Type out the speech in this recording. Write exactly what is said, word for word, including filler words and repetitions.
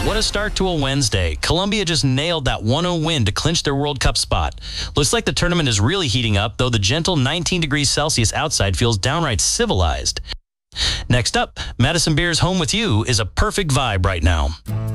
What a start to a Wednesday. Colombia just nailed that one oh win to clinch their World Cup spot. Looks like the tournament is really heating up, though the gentle nineteen degrees Celsius outside feels downright civilized. Next up, Madison Beer's Home With You is a perfect vibe right now.